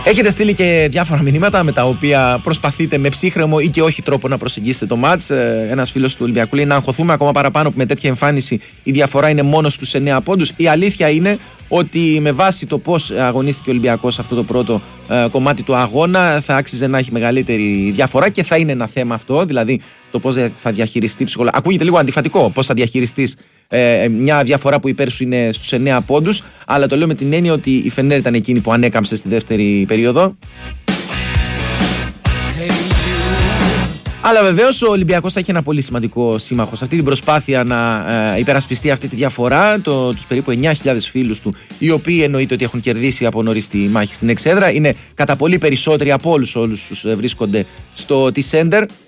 Έχετε στείλει και διάφορα μηνύματα με τα οποία προσπαθείτε με ψύχρεμο ή και όχι τρόπο να προσεγγίσετε το μάτς. Ένας φίλος του Ολυμπιακού λέει να αγχωθούμε ακόμα παραπάνω που με τέτοια εμφάνιση η διαφορά είναι μόνο στους 9 πόντους. Η αλήθεια είναι ότι με βάση το πώς αγωνίστηκε ο Ολυμπιακός σε αυτό το πρώτο κομμάτι του αγώνα θα άξιζε να έχει μεγαλύτερη διαφορά και θα είναι ένα θέμα αυτό. Δηλαδή το πώς θα διαχειριστεί ψυχολογικά. Ακούγεται λίγο αντιφατικό πώς θα διαχειριστείς μια διαφορά που υπέρ σου είναι στους 9 πόντους, αλλά το λέω με την έννοια ότι η Φενέρ ήταν εκείνη που ανέκαμψε στη δεύτερη περίοδο. Αλλά βεβαίως ο Ολυμπιακός θα έχει ένα πολύ σημαντικό σύμμαχο σε αυτή την προσπάθεια να υπερασπιστεί αυτή τη διαφορά, τους περίπου 9.000 φίλους του, οι οποίοι εννοείται ότι έχουν κερδίσει από νωρίς τη μάχη στην εξέδρα. Είναι κατά πολύ περισσότεροι από όλους όσους βρίσκονται στο T-Center.